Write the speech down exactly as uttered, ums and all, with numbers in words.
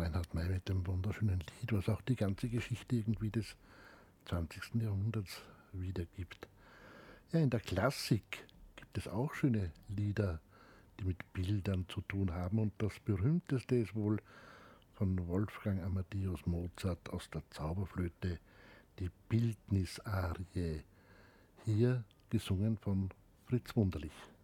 Reinhard May mit dem wunderschönen Lied, was auch die ganze Geschichte irgendwie des zwanzigsten Jahrhunderts wiedergibt. Ja, in der Klassik gibt es auch schöne Lieder, die mit Bildern zu tun haben, und das berühmteste ist wohl von Wolfgang Amadeus Mozart aus der Zauberflöte, die Bildnisarie, hier gesungen von Fritz Wunderlich.